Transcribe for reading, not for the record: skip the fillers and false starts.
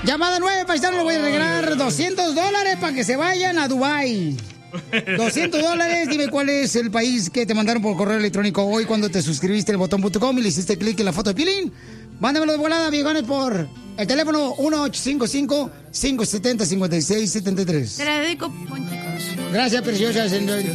Llamada 9, paisano, le voy a regalar $200 para que se vayan a Dubái. $200, dime cuál es el país que te mandaron por correo electrónico hoy cuando te suscribiste al botón.com y le hiciste clic en la foto de Piolín. Mándamelo de volada, viejones, por el teléfono 1855-570-5673. Te la dedico, Ponchito. Gracias, preciosa.